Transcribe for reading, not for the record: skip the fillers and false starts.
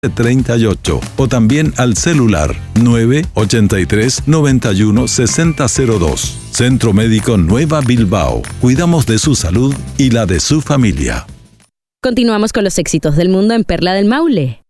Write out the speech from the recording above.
38 o también al celular 983 91 6002. Centro Médico Nueva Bilbao. Cuidamos de su salud y la de su familia. Continuamos con los éxitos del mundo en Perla del Maule.